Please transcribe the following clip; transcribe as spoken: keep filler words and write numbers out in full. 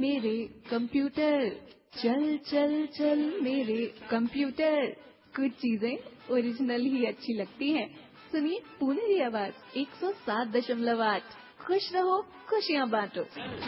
मेरे कंप्यूटर, चल चल चल मेरे कंप्यूटर। कुछ चीजें ओरिजिनल ही अच्छी लगती हैं। सुनिए पुणे की आवाज एक सौ सात दशमलव आठ। खुश रहो, खुशियाँ बांटो।